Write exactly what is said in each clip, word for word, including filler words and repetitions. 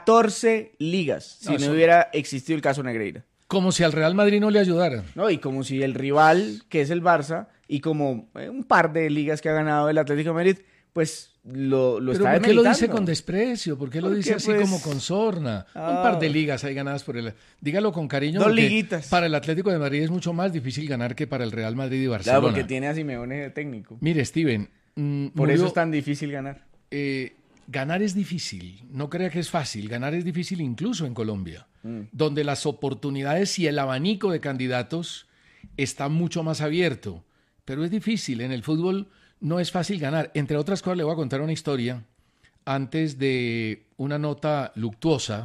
catorce ligas si No, no, eso- hubiera existido el caso Negreira. Como si al Real Madrid no le ayudara. No, y como si el rival, que es el Barça, y como eh, un par de ligas que ha ganado el Atlético de Madrid, pues lo, lo Pero está ¿por qué lo dice demeritando. con desprecio? ¿Por qué lo Porque, dice así pues, como con sorna? Un ah. par de ligas hay ganadas por el... Dígalo con cariño. Dos porque liguitas. Para el Atlético de Madrid es mucho más difícil ganar que para el Real Madrid y Barcelona. Claro, porque tiene a Simeone de técnico. Mire, Steven, mm, Por murió- eso es tan difícil ganar. eh, ganar es difícil. No crea que es fácil. Ganar es difícil incluso en Colombia, Mm. donde las oportunidades y el abanico de candidatos está mucho más abierto. Pero es difícil. En el fútbol no es fácil ganar. Entre otras cosas, le voy a contar una historia antes de una nota luctuosa.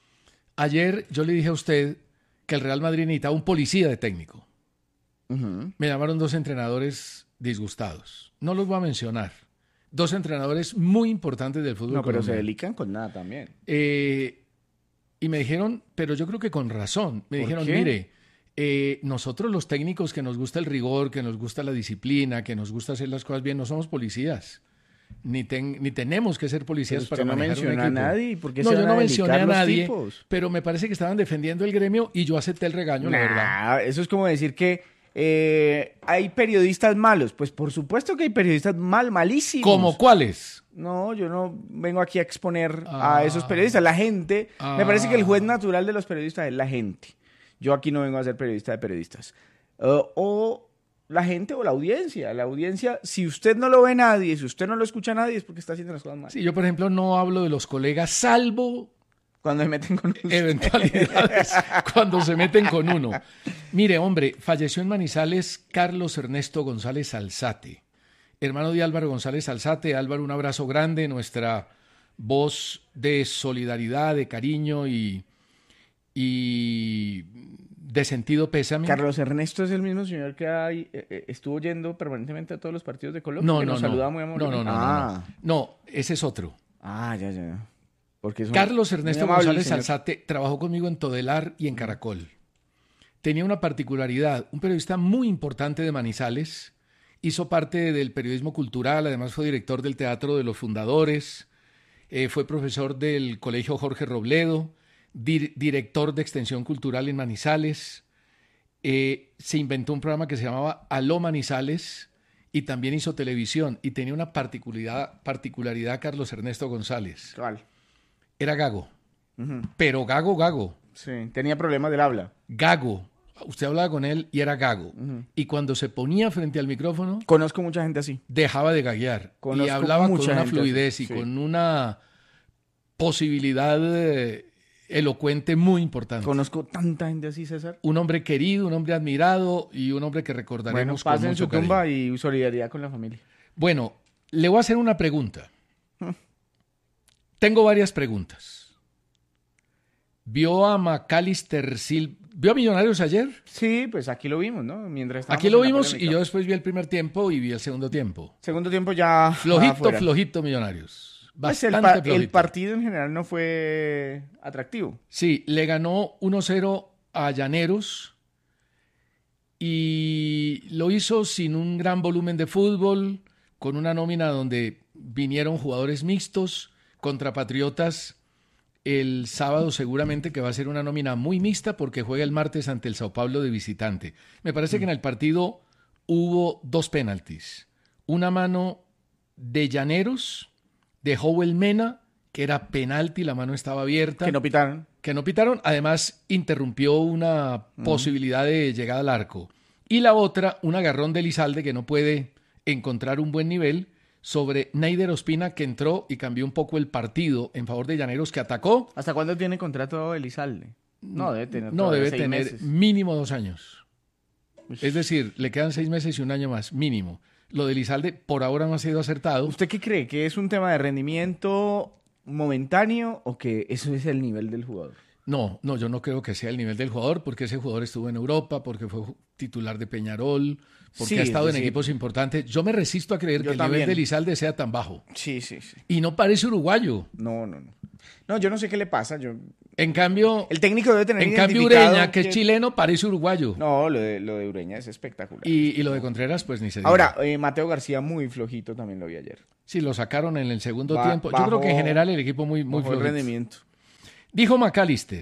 Ayer yo le dije a usted que el Real Madrid necesitaba un policía de técnico. Ujú. Me llamaron dos entrenadores disgustados. No los voy a mencionar. Dos entrenadores muy importantes del fútbol No, pero se colombiano. delican con nada también. Eh, y me dijeron, pero yo creo que con razón. Me ¿Por dijeron, qué? mire, eh, nosotros los técnicos que nos gusta el rigor, que nos gusta la disciplina, que nos gusta hacer las cosas bien, no somos policías. Ni, ten- ni tenemos que ser policías Pero para usted no manejar un menciona a equipo. nadie, ¿y por qué No, se yo van no a mencioné a delicar los nadie, tipos? pero me parece que estaban defendiendo el gremio y yo acepté el regaño, la verdad. Nah, eso es como decir que eh, hay periodistas malos. Pues por supuesto que hay periodistas mal, malísimos. ¿Cómo cuáles? No, yo no vengo aquí a exponer Ah. a esos periodistas. La gente, Ah. me parece que el juez natural de los periodistas es la gente. Yo aquí no vengo a ser periodista de periodistas. Uh, o la gente o la audiencia. La audiencia, si usted no lo ve nadie, si usted no lo escucha nadie, es porque está haciendo las cosas mal. Sí, yo, por ejemplo, no hablo de los colegas, salvo Cuando se meten con usted. eventualidades cuando se meten con uno. Mire, hombre, falleció en Manizales Carlos Ernesto González Alzate, hermano de Álvaro González Alzate. Álvaro, un abrazo grande, nuestra voz de solidaridad, de cariño y, y de sentido pésame. Carlos Ernesto es el mismo señor que hay, eh, eh, estuvo yendo permanentemente a todos los partidos de Colombia. No, que no, nos no. saludaba muy No, amablemente. no, no, no, ah. no. No, ese es otro. Ah, ya, ya. Porque es un- Carlos muy Ernesto amable el González señor. Alzate trabajó conmigo en Todelar y en Caracol. Tenía una particularidad, un periodista muy importante de Manizales, hizo parte del periodismo cultural, además fue director del Teatro de los Fundadores, eh, fue profesor del Colegio Jorge Robledo, dir- director de Extensión Cultural en Manizales, eh, se inventó un programa que se llamaba Aló Manizales y también hizo televisión y tenía una particularidad, particularidad Carlos Ernesto González. ¿Cuál? Era gago, Ujú. pero gago, gago, Sí, tenía problemas del habla. gago. Usted hablaba con él y era gago. Y cuando se ponía frente al micrófono, Conozco mucha gente así. dejaba de gaguear. Y Conozco hablaba con mucha una gente fluidez así, y sí. con una posibilidad eh, elocuente muy importante. Conozco tanta gente así, César. Un hombre querido, un hombre admirado y un hombre que Bueno, recordaremos con pasen mucho su cariño. tumba y solidaridad con la familia. Bueno, le voy a hacer una pregunta. Tengo varias preguntas. ¿Vio a Macalister Silva? ¿Vio a Millonarios ayer? Sí, pues aquí lo vimos, ¿no? Mientras estábamos Aquí lo en la vimos y polémica. yo después vi el primer tiempo y vi el segundo tiempo. Segundo tiempo ya Flojito, afuera. flojito Millonarios. Pues el, Bastante pa- flojito. el partido en general no fue atractivo. Sí, le ganó uno cero a Llaneros y lo hizo sin un gran volumen de fútbol, con una nómina donde vinieron jugadores mixtos contra Patriotas. El sábado seguramente que va a ser una nómina muy mixta porque juega el martes ante el Sao Paulo de visitante. Me parece que en el partido hubo dos penaltis. Una mano de Llaneros, de Howell Mena, que era penalti, la mano estaba abierta. Que no pitaron. Que no pitaron, además interrumpió una posibilidad de llegada al arco. Y la otra, un agarrón de Elizalde que no puede encontrar un buen nivel sobre Neider Ospina, que entró y cambió un poco el partido en favor de Llaneros, que atacó. ¿Hasta cuándo tiene contrato Elizalde? No, debe tener. No, todavía debe seis tener meses. mínimo dos años. Es decir, le quedan seis meses y un año más, mínimo. Lo de Elizalde por ahora no ha sido acertado. ¿Usted qué cree? ¿Que es un tema de rendimiento momentáneo o que eso es el nivel del jugador? No, no, yo no creo que sea el nivel del jugador, porque ese jugador estuvo en Europa, porque fue ju- titular de Peñarol, porque Sí, ha estado es en decir, equipos importantes. Yo me resisto a creer yo que el también. nivel de Elizalde sea tan bajo. Sí, sí, sí. Y no parece uruguayo. No, no, no. No, yo no sé qué le pasa. Yo... En cambio, El técnico debe tener en cambio identificado Ureña, que es chileno, parece uruguayo. No, lo de, lo de Ureña es espectacular. Y, y lo de Contreras, pues ni se diga. Ahora, eh, Mateo García muy flojito también lo vi ayer. Sí, lo sacaron en el segundo Ba- tiempo. Yo bajo- creo que en general el equipo muy, muy Bajó el flojito. rendimiento. Dijo McAllister,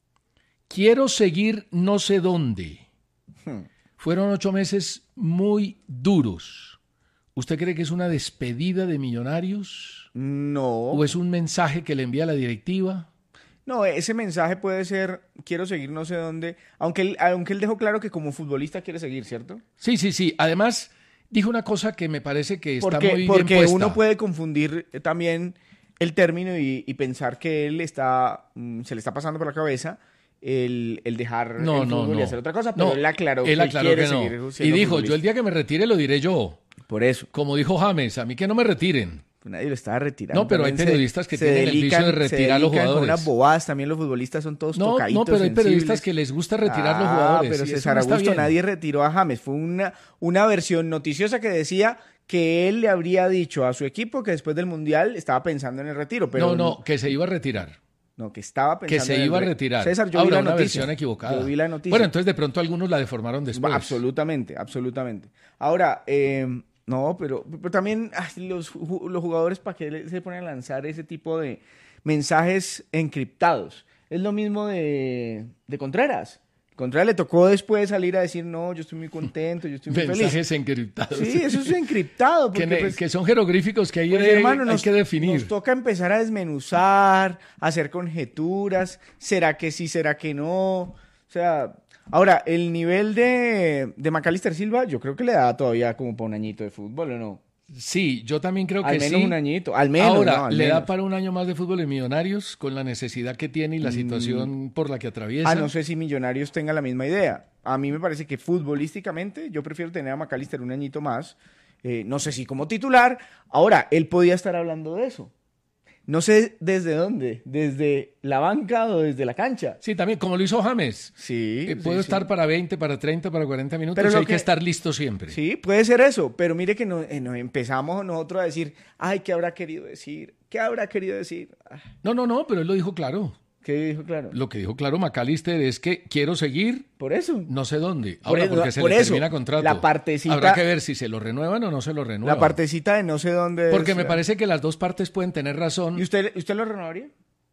quiero seguir no sé dónde. Hmm. Fueron ocho meses muy duros. ¿Usted cree que es una despedida de Millonarios? No. ¿O es un mensaje que le envía la directiva? No, ese mensaje puede ser, quiero seguir no sé dónde, aunque él, aunque él dejó claro que como futbolista quiere seguir, ¿cierto? Sí, sí, sí. Además, dijo una cosa que me parece que está porque, muy bien porque puesta. Uno puede confundir también el término y, y pensar que él está, mm, se le está pasando por la cabeza el, el dejar no, el no, fútbol no. y hacer otra cosa, pero no, él aclaró él que aclaró quiere que no. seguir Y siendo dijo, futbolista. yo el día que me retire lo diré yo. Por eso. Como dijo James, a mí que no me retiren. Nadie lo estaba retirando. No, pero hay También periodistas se, que se tienen dedican, el vicio de retirar a los jugadores. Con unas bobadas, también los futbolistas son todos no, tocaditos, No, pero hay sensibles. periodistas que les gusta retirar ah, los jugadores. pero y César no está Augusto, bien. nadie retiró a James. Fue una, una versión noticiosa que decía que él le habría dicho a su equipo que después del Mundial estaba pensando en el retiro. Pero no, no, que se iba a retirar. No, que estaba pensando Que se en el iba a re... retirar. César, yo Ahora, vi la una noticia. versión equivocada. Yo vi la noticia. Bueno, entonces de pronto algunos la deformaron después. Absolutamente, absolutamente. Ahora, eh, no, pero, pero también ay, los, los jugadores, ¿para qué se ponen a lanzar ese tipo de mensajes encriptados? Es lo mismo de, de Contreras. Contreras le tocó después salir a decir, no, yo estoy muy contento, yo estoy muy Mensajes feliz. encriptados. Sí, eso es encriptado. Porque, que, pues, que son jeroglíficos que hay, pues, hay, hermano, hay nos, que definir. Nos toca empezar a desmenuzar, a hacer conjeturas. ¿Será que sí, será que no? O sea, ahora, el nivel de, de McAllister Silva, yo creo que le da todavía como para un añito de fútbol, ¿o no? Sí, yo también creo al que sí. Al menos un añito, al menos. Ahora, no, al ¿le menos. da para un año más de fútbol en Millonarios con la necesidad que tiene y la situación mm. por la que atraviesa? Ah, no sé si Millonarios tenga la misma idea. A mí me parece que futbolísticamente yo prefiero tener a McAllister un añito más. Eh, no sé si como titular. Ahora, él podía estar hablando de eso. No sé desde dónde, desde la banca o desde la cancha. Sí, también, como lo hizo James. Sí. Eh, puedo sí, estar sí. para veinte, para treinta, para cuarenta minutos, pero hay que, que estar listo siempre. Sí, puede ser eso, pero mire que nos, eh, nos empezamos nosotros a decir, ay, ¿qué habrá querido decir? ¿Qué habrá querido decir? Ah. No, no, no, pero él lo dijo claro. ¿Qué dijo claro? Lo que dijo claro McAllister es que quiero seguir. Por eso. No sé dónde. Ahora, por porque eso, se por le eso, termina contrato. La partecita. Habrá que ver si se lo renuevan o no se lo renuevan. La partecita de no sé dónde. Porque es, me parece que las dos partes pueden tener razón. ¿Y usted, usted lo renovaría?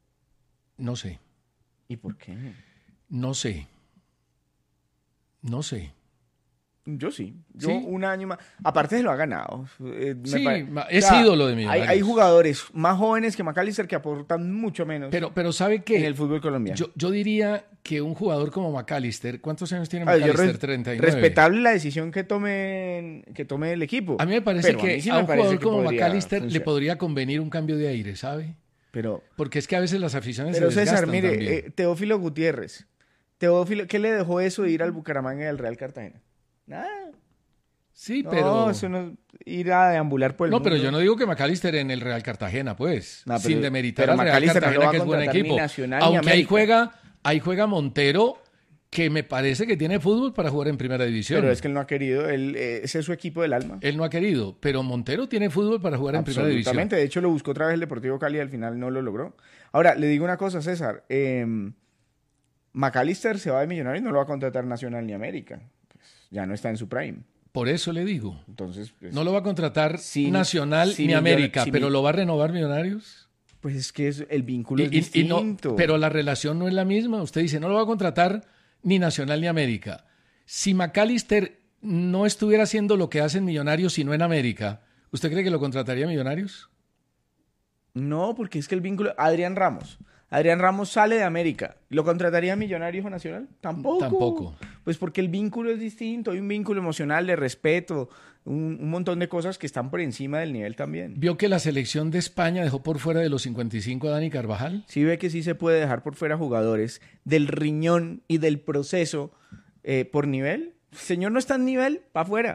No sé. ¿Y por qué? No sé. No sé. Yo sí. Yo ¿Sí? un año más. Aparte se lo ha ganado. Eh, me sí, pare... es o sea, ídolo de Millonarios. Hay, hay jugadores más jóvenes que McAllister que aportan mucho menos. Pero, pero ¿sabe qué? En el fútbol colombiano. Yo, yo diría que un jugador como McAllister, ¿cuántos años tiene A ver, McAllister? res, treinta y nueve. Respetable la decisión que tome, que tome el equipo. A mí me parece pero que a, mí sí a me un parece jugador que como podría McAllister funcionar. le podría convenir un cambio de aire, ¿sabe? Pero, Porque es que a veces las aficiones pero se desgastan César, mire, también. eh, Teófilo Gutiérrez. Teófilo, ¿qué le dejó eso de ir al Bucaramanga y al Real Cartagena? Nada. Sí, No, pero... eso no ir a deambular por el No, mundo. pero yo no digo que McAllister en el Real Cartagena, pues. No, pero- sin demeritar pero al Real McAllister no lo Cartagena, va a que es buen contratar ni equipo. Nacional ni Aunque ahí América. juega, ahí juega Montero, que me parece que tiene fútbol para jugar en primera división. Pero es que él no ha querido. Él, eh, ese es su equipo del alma. Él no ha querido, pero Montero tiene fútbol para jugar en primera división. Absolutamente. De hecho, lo buscó otra vez el Deportivo Cali y al final no lo logró. Ahora, le digo una cosa, César. Eh, McAllister se va de Millonarios y no lo va a contratar Nacional ni América. Pues, ya no está en su prime. Por eso le digo. Entonces, pues, No lo va a contratar Si- Nacional si ni Millon- América, si pero mi- lo va a renovar Millonarios. pues es que es- el vínculo Y- es y- y no- distinto. pero la relación no es la misma. Usted dice, no lo va a contratar ni Nacional ni América. Si McAllister no estuviera haciendo lo que hacen Millonarios, sino en América, ¿usted cree que lo contrataría Millonarios? No, porque es que el vínculo... Adrián Ramos. Adrián Ramos sale de América. ¿Lo contrataría Millonarios o Nacional? Tampoco. Tampoco. Pues porque el vínculo es distinto. Hay un vínculo emocional de respeto, un, un montón de cosas que están por encima del nivel también. ¿Vio que la selección de España dejó por fuera de los cincuenta y cinco a Dani Carvajal? Sí ve que sí se puede dejar por fuera jugadores del riñón y del proceso eh, por nivel. El señor no está en nivel, para afuera.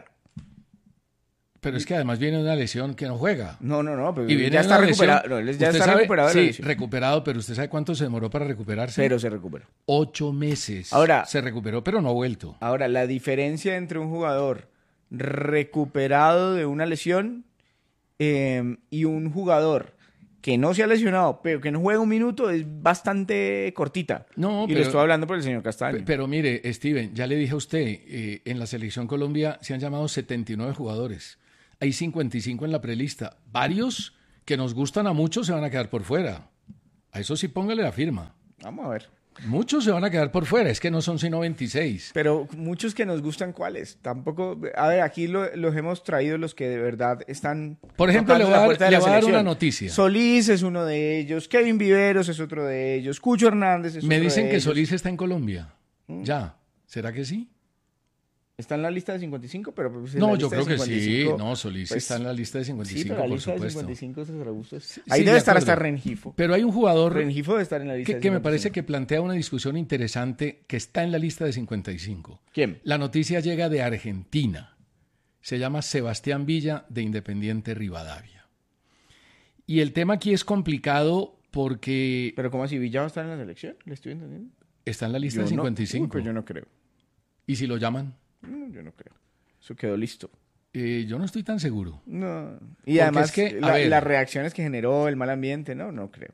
Pero es que además viene de una lesión que no juega. No, no, no, pero Y viene ya de está una lesión. recuperado. No, él ya ¿Usted está sabe? recuperado de la Sí, lesión. recuperado, pero ¿usted sabe cuánto se demoró para recuperarse? Pero se recuperó. Ocho meses. Ahora- se recuperó, pero no ha vuelto. Ahora, la diferencia entre un jugador recuperado de una lesión eh, y un jugador que no se ha lesionado, pero que no juega un minuto, es bastante cortita. No, y pero- le estoy hablando por el señor Castaño. Pe- Pero mire, Steven, ya le dije a usted, eh, en la Selección Colombia se han llamado setenta y nueve jugadores. Hay cincuenta y cinco en la prelista. Varios que nos gustan a muchos se van a quedar por fuera. A eso sí póngale la firma. Vamos a ver. Muchos se van a quedar por fuera, es que no son sino veintiséis. Pero muchos que nos gustan, ¿cuáles? Tampoco, a ver, aquí lo- los hemos traído los que de verdad están... Por ejemplo, le tocando voy a la dar, puerta de le la voy a dar selección. una noticia. Solís es uno de ellos, Kevin Viveros es otro de ellos, Cucho Hernández es Me otro dicen de que ellos. Solís está en Colombia. Ya. ¿Será que sí? Está en la lista de cincuenta y cinco, pero pues en No, la yo lista creo de que sí. cincuenta y cinco, No, Solís pues, está en la lista de cincuenta y Sí, cinco, pero la por lista de supuesto. cincuenta y cinco es otro gusto. Ahí Sí, debe de estar hasta acuerdo. Rengifo. Pero hay un jugador Rengifo debe estar en la lista que, de que me cincuenta y parece cinco. que plantea una discusión interesante que está en la lista de cincuenta y cinco. ¿Quién? La noticia llega de Argentina. Se llama Sebastián Villa de Independiente Rivadavia. Y el tema aquí es complicado porque Pero ¿cómo así? ¿Villa va a estar en la selección? ¿Le estoy entendiendo? está en la lista Yo de no- cincuenta y cinco. Uy, pues yo no creo. ¿Y si lo llaman? No, yo no creo. Eso quedó listo. Eh, yo no estoy tan seguro. No. Y Porque además, es que, a la- ver. las reacciones que generó el mal ambiente, no, no creo.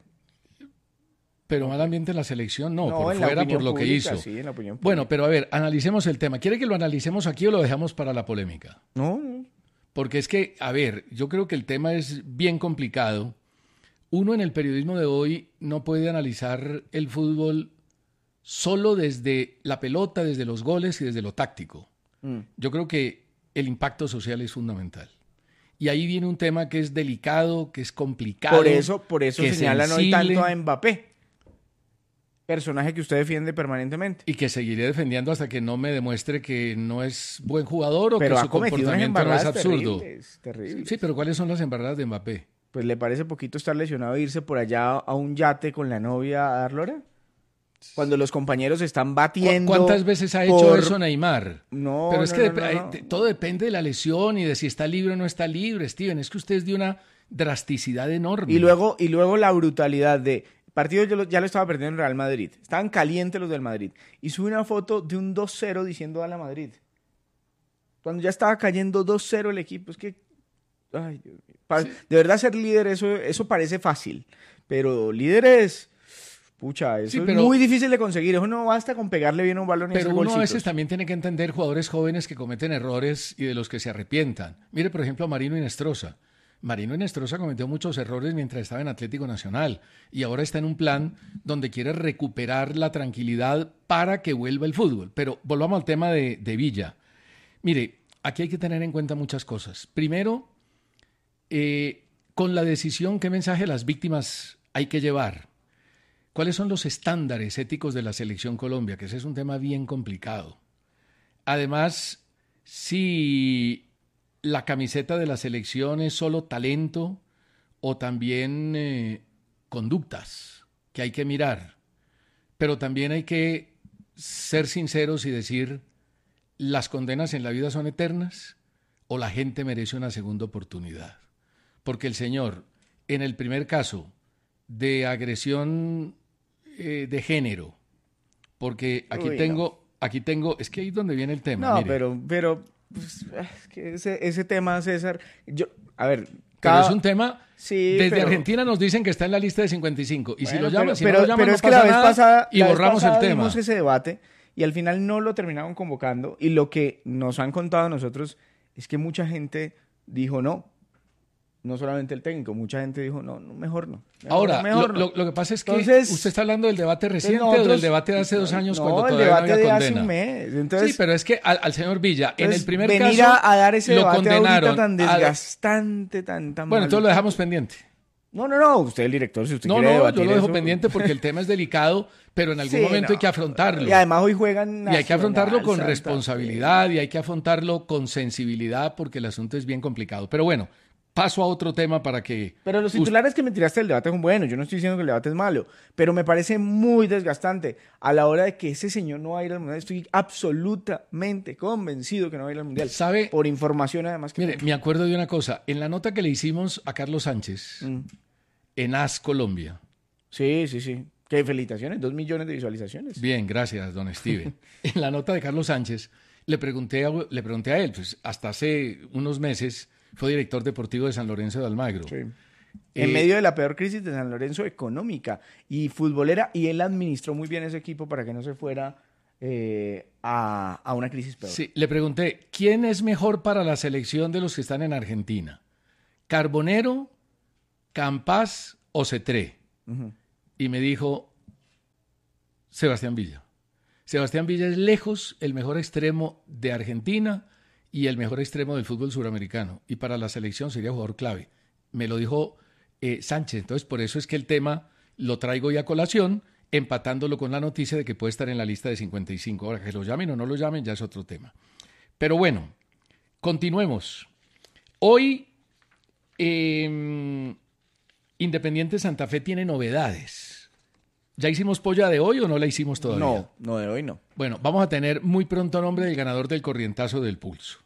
Pero mal ambiente en la selección, no, por en la fuera por opinión lo que pública, hizo. Sí, en la opinión Bueno, pública. pero a ver, analicemos el tema. ¿Quiere que lo analicemos aquí o lo dejamos para la polémica? No, no. Porque es que, a ver, yo creo que el tema es bien complicado. Uno en el periodismo de hoy no puede analizar el fútbol solo desde la pelota, desde los goles y desde lo táctico. Mm. Yo creo que el impacto social es fundamental. Y ahí viene un tema que es delicado, que es complicado. Por eso, por eso que es señalan hoy sensible. tanto a Mbappé. Personaje que usted defiende permanentemente. Y que seguiré defendiendo hasta que no me demuestre que no es buen jugador o Pero que ha su cometido unas comportamiento no es embarradas absurdo. terribles, terribles. Sí, pero ¿cuáles son las embarradas de Mbappé? Pues le parece poquito estar lesionado e irse por allá a un yate con la novia a dar lora. Cuando los compañeros están ¿Cu- batiendo. ¿Cuántas veces ha hecho por- eso Neymar? No, Pero es no, que no, dep- no, hay- no. te- todo depende de la lesión y de si está libre o no está libre, Steven. Es que usted es de una drasticidad enorme. Y luego, y luego la brutalidad de partido yo lo- ya lo estaba perdiendo en Real Madrid. Estaban calientes los del Madrid. Y sube una foto de un dos cero diciendo a la Madrid. Cuando ya estaba cayendo dos cero el equipo. Es que. Ay, Dios mío. Pa- Sí. De verdad ser líder, eso, eso parece fácil. Pero líder es. Pucha, eso Sí, es pero- muy difícil de conseguir. Eso no basta con pegarle bien un balón y Pero hacer uno a golcitos. veces también tiene que entender jugadores jóvenes que cometen errores y de los que se arrepientan. Mire, por ejemplo, a Marino Inestrosa. Marino Inestrosa cometió muchos errores mientras estaba en Atlético Nacional y ahora está en un plan donde quiere recuperar la tranquilidad para que vuelva el fútbol. Pero volvamos al tema de, de Villa. Mire, aquí hay que tener en cuenta muchas cosas. Primero, eh, con la decisión, ¿qué mensaje a las víctimas hay que llevar? ¿Cuáles son los estándares éticos de la selección Colombia? Que ese es un tema bien complicado. Además, si la camiseta de la selección es solo talento o también eh, conductas que hay que mirar. Pero también hay que ser sinceros y decir, ¿las condenas en la vida son eternas o la gente merece una segunda oportunidad? Porque el señor, en el primer caso de agresión eh, de género, porque aquí Uy, tengo, aquí tengo, es que ahí es donde viene el tema. No, mire. pero, pero pues, es que ese, ese tema, César, yo, a ver, Pero cada- es un tema. Sí, Desde pero- Argentina nos dicen que está en la lista de cincuenta y cinco. Y si Bueno, lo llaman, pero, si pero- no lo llaman, pero no es que pasa la vez nada pasada, y la vez borramos pasada el tema. vimos ese debate y al final no lo terminaron convocando y lo que nos han contado a nosotros es que mucha gente dijo no. No solamente el técnico, mucha gente dijo no, no mejor no. Mejor, Ahora, mejor lo, no. lo- lo que pasa es que Entonces- usted está hablando del debate reciente o Nosotros- del debate de hace dos años no, cuando el todavía debate no había de hace condena. un mes. Entonces, Sí, pero es que al, al señor Villa, en entonces, el primer venir caso, a, a dar ese lo debate condenaron. ahorita tan a- desgastante, tan, tan Bueno, maluco. entonces lo dejamos pendiente. No, no, no, usted el director, si usted No, quiere no, debatir yo lo dejo eso- pendiente porque el tema es delicado, pero en algún Sí, momento no. hay que afrontarlo. Y además hoy juegan Y hay que afrontarlo con Nacional, Santa responsabilidad y hay que afrontarlo con sensibilidad porque el asunto es bien complicado. Pero bueno, paso a otro tema para que... Pero los us- titulares que me tiraste del debate son buenos. Yo no estoy diciendo que el debate es malo, pero me parece muy desgastante a la hora de que ese señor no va a ir al mundial. Estoy absolutamente convencido que no va a ir al mundial. ¿Sabe? Por información, además. Que Mire, me acuerdo de una cosa. En la nota que le hicimos a Carlos Sánchez, Mm. en A S Colombia. Sí, sí, sí. Qué felicitaciones, dos millones de visualizaciones. Bien, gracias, don Steven. En la nota de Carlos Sánchez, le pregunté a, le pregunté a él, pues hasta hace unos meses fue director deportivo de San Lorenzo de Almagro. Sí. Eh, En medio de la peor crisis de San Lorenzo económica y futbolera, y él administró muy bien ese equipo para que no se fuera eh, a, a una crisis peor. Sí, le pregunté, ¿quién es mejor para la selección de los que están en Argentina? ¿Carbonero, Campas o Cetré? Ujú. Y me dijo, Sebastián Villa. Sebastián Villa es lejos el mejor extremo de Argentina y el mejor extremo del fútbol suramericano. Y para la selección sería jugador clave. Me lo dijo eh, Sánchez. Entonces, por eso es que el tema lo traigo ya a colación, empatándolo con la noticia de que puede estar en la lista de cincuenta y cinco. Ahora, que lo llamen o no lo llamen, ya es otro tema. Pero bueno, continuemos. Hoy, eh, Independiente Santa Fe tiene novedades. ¿Ya hicimos polla de hoy o no la hicimos todavía? No, no de hoy no. Bueno, vamos a tener muy pronto nombre del ganador del corrientazo del pulso.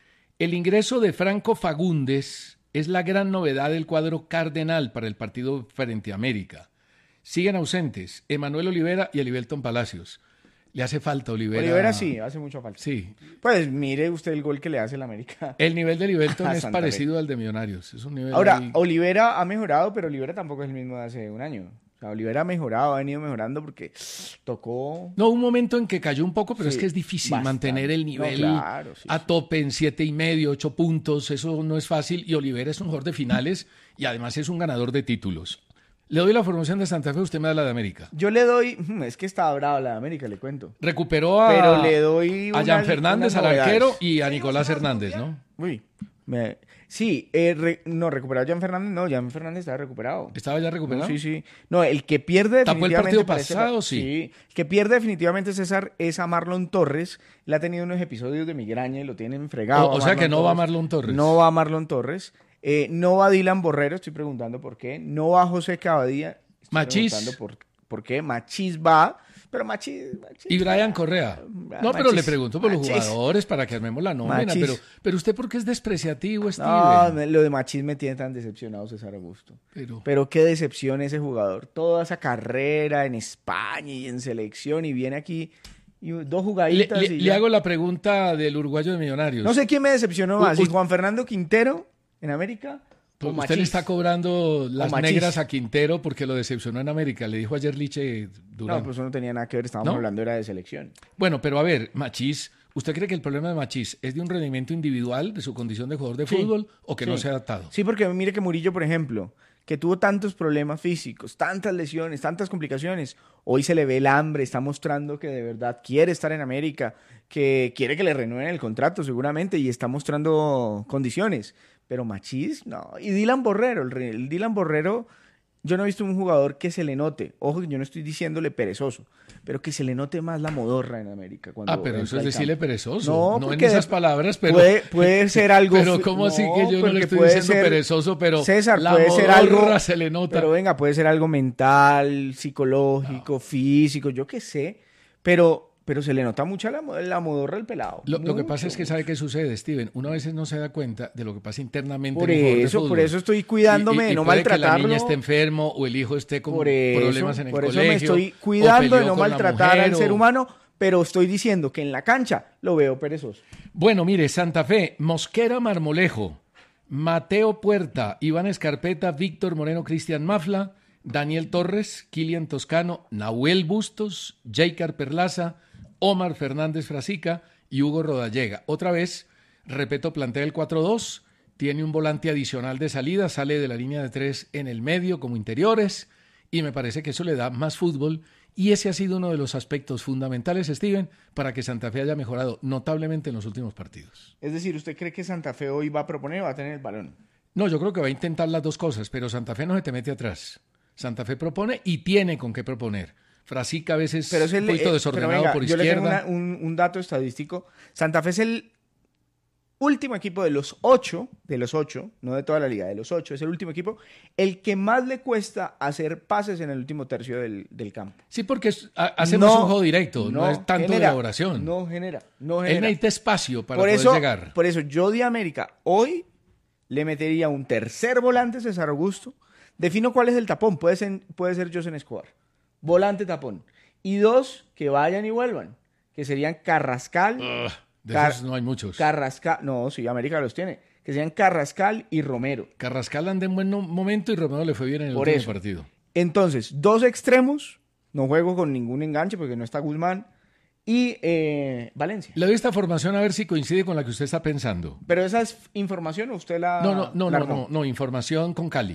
El ingreso de Franco Fagundes es la gran novedad del cuadro cardenal para el partido frente a América. Siguen ausentes Emanuel Olivera y Elivelton Palacios. Le hace falta Olivera. Olivera sí, hace mucha falta. Sí. Pues mire usted el gol que le hace el América. El nivel de Elivelton es Santa parecido Fe. al de Millonarios. Es un nivel Ahora, ahí... Olivera ha mejorado, pero Olivera tampoco es el mismo de hace un año. O sea, Olivera ha mejorado, ha venido mejorando porque tocó... No, un momento en que cayó un poco, pero Sí, es que es difícil bastante. mantener el nivel No, claro, sí, a sí. tope en siete y medio, ocho puntos. Eso no es fácil. Y Olivera es un jugador de finales y además es un ganador de títulos. Le doy la formación de Santa Fe, usted me da la de América. Yo le doy... Es que estaba bravo la de América, le cuento. Recuperó a, Pero le doy a una- Jan Fernández, unas al arquero, novedades. y a Nicolás Hernández, ¿no? Uy, me- sí, eh, re- no, recuperado Jan Fernández, no, Jan Fernández está recuperado. ¿Estaba ya No, recuperado? sí, sí. No, el que pierde ¿Tapó el definitivamente... partido parece- pasado? Sí. El que pierde definitivamente, César, es a Marlon Torres. Él ha tenido unos episodios de migraña y lo tienen fregado. O- o a sea que no va Torres. Marlon Torres. No va Marlon Torres. Eh, no va Dylan Borrero, estoy preguntando por qué. No va José Cavadía. Estoy Machís. preguntando Por, por qué. Machís va, pero Machís... Machís Y Brian Correa. No, pero Machís, le pregunto por los Machís. jugadores para que armemos la nómina. Machís. Pero, pero usted, ¿por qué es despreciativo, No, Steven? me- lo de Machís me tiene tan decepcionado, César Augusto. Pero, Pero qué decepción ese jugador. Toda esa carrera en España y en selección y viene aquí y dos le, jugaditas. le- y le ya. hago la pregunta del uruguayo de Millonarios. No sé quién me decepcionó más, U- si Juan Fernando Quintero en América o Usted Machís. le está cobrando las Machís. negras a Quintero porque lo decepcionó en América. Le dijo ayer Liche Durán. No, pues eso no tenía nada que ver, estábamos ¿No? hablando era de selección. Bueno, pero a ver, Machís, ¿usted cree que el problema de Machís es de un rendimiento individual, de su condición de jugador de Sí, fútbol, o que no sí. se ha adaptado? Sí, porque mire que Murillo, por ejemplo, que tuvo tantos problemas físicos, tantas lesiones, tantas complicaciones, hoy se le ve el hambre, está mostrando que de verdad quiere estar en América, que quiere que le renueven el contrato seguramente y está mostrando condiciones. Pero Machís, no. Y Dylan Borrero, el, re- el Dylan Borrero, yo no he visto un jugador que se le note, ojo que yo no estoy diciéndole perezoso, pero que se le note más la modorra en América. Cuando Ah, pero eso entra es al decirle campo. perezoso. No, No, en porque esas de- palabras, pero... puede, puede ser algo. Pero fi- ¿cómo así que yo no porque le estoy puede diciendo ser- perezoso, pero César, la puede ser modorra algo, se le nota? Pero venga, puede ser algo mental, psicológico, físico, yo qué sé. Pero, pero se le nota mucho la, mo- la modorra al pelado. Lo, lo que pasa Mucho, es que sabe qué sucede, Steven. Uno a veces no se da cuenta de lo que pasa internamente Por en un jugador de eso, por fútbol. eso estoy cuidándome Y- y- de y no puede que la maltratarlo. niña esté enfermo o el hijo esté con Por eso, problemas en el por eso colegio. me estoy o cuidando de peleó no con la maltratar al mujer, ser o- humano, pero estoy diciendo que en la cancha lo veo perezoso. Bueno, mire, Santa Fe, Mosquera Marmolejo, Mateo Puerta, Iván Escarpeta, Víctor Moreno, Cristian Mafla, Daniel Torres, Kilian Toscano, Nahuel Bustos, Jaycar Perlaza, Omar Fernández Frasica y Hugo Rodallega. Otra vez, repito, plantea el cuatro dos, tiene un volante adicional de salida, sale de la línea de tres en el medio como interiores y me parece que eso le da más fútbol y ese ha sido uno de los aspectos fundamentales, Steven, para que Santa Fe haya mejorado notablemente en los últimos partidos. Es decir, ¿usted cree que Santa Fe hoy va a proponer o va a tener el balón? No, yo creo que va a intentar las dos cosas, pero Santa Fe no se te mete atrás. Santa Fe propone y tiene con qué proponer. Frasica a veces Pero es el, un poquito eh, desordenado pero venga, por yo le tengo izquierda. una- un, un dato estadístico. Santa Fe es el último equipo de los ocho, de los ocho, no de toda la liga, de los ocho, es el último equipo, el que más le cuesta hacer pases en el último tercio del, del campo. Sí, porque es- ha- hacemos No, un juego directo, no, es tanto de genera, elaboración. No genera, no Él genera. necesita espacio para por poder eso, llegar. Por eso yo de América hoy le metería un tercer volante, César Augusto. Defino cuál es el tapón, puede ser, puede ser José Escobar. Volante tapón. Y dos que vayan y vuelvan, que serían Carrascal. Ugh, de Car- esos no hay muchos. Carrascal, no, sí, América los tiene, que serían Carrascal y Romero. Carrascal anda en buen no- momento y Romero le fue bien en el Por último eso. partido. Entonces, dos extremos, no juego con ningún enganche porque no está Guzmán, y eh, Valencia. Le doy esta formación a ver si coincide con la que usted está pensando. Pero esa es información o usted la. No, no, no, la no, armó? no, no, información con Cali.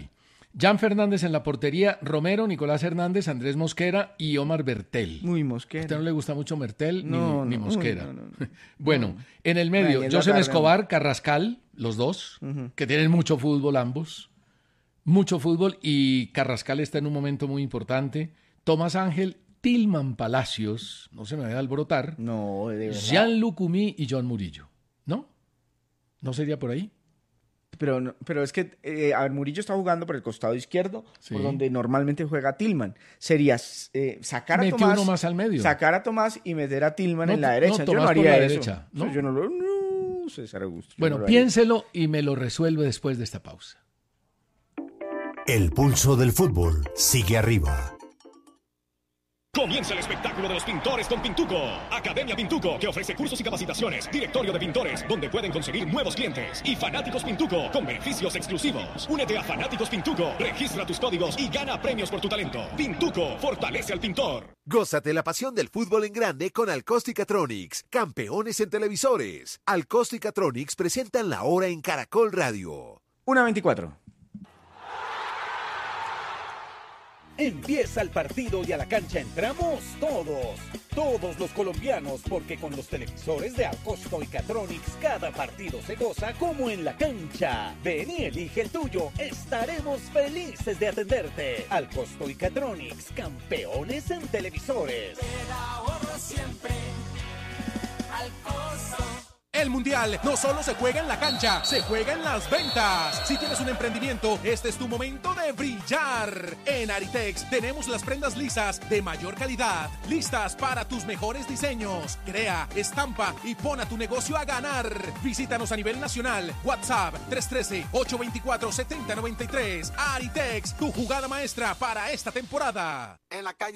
Jan Fernández en la portería, Romero, Nicolás Hernández, Andrés Mosquera y Omar Bertel. Muy Mosquera. ¿A usted no le gusta mucho Mertel no, ni, ni no, Mosquera? Uy, no, no, no. Bueno, no. En el medio, Ay, José Escobar, Carrascal, los dos, uh-huh. que tienen mucho fútbol ambos. Mucho fútbol y Carrascal está en un momento muy importante. Tomás Ángel, Tilman Palacios, no se me vaya a alborotar. No, de verdad. Jean-Luc Umí y John Murillo. ¿No? ¿No sería por ahí? Pero, no, pero es que, eh, a ver, Murillo está jugando por el costado izquierdo, sí. por donde normalmente juega Tillman. Sería eh, sacar a Mete Tomás, uno más al medio. sacar a Tomás y meter a Tillman no, en la derecha. No, yo no haría por la eso. derecha, ¿no? O sea, yo no lo... No, César Augusto. Bueno, no piénselo y me lo resuelve después de esta pausa. El pulso del fútbol sigue arriba. Comienza el espectáculo de los pintores con Pintuco. Academia Pintuco, que ofrece cursos y capacitaciones. Directorio de pintores, donde pueden conseguir nuevos clientes. Y Fanáticos Pintuco, con beneficios exclusivos. Únete a Fanáticos Pintuco, registra tus códigos y gana premios por tu talento. Pintuco, fortalece al pintor. Gózate la pasión del fútbol en grande con Alcóstica-Tronics, campeones en televisores. Alcóstica-Tronics presentan La Hora en Caracol Radio. una veinticuatro. Empieza el partido y a la cancha entramos todos, todos los colombianos, porque con los televisores de Alcóstica-Tronics cada partido se goza como en la cancha. Ven y elige el tuyo, estaremos felices de atenderte. Alcóstica-Tronics, campeones en televisores. Te da ahorro siempre, Alcosto. El Mundial no solo se juega en la cancha, se juega en las ventas. Si tienes un emprendimiento, este es tu momento de brillar. En Aritex tenemos las prendas lisas de mayor calidad, listas para tus mejores diseños. Crea, estampa y pon a tu negocio a ganar. Visítanos a nivel nacional. WhatsApp tres uno tres, ocho dos cuatro, siete cero nueve tres. Aritex, tu jugada maestra para esta temporada. En la calle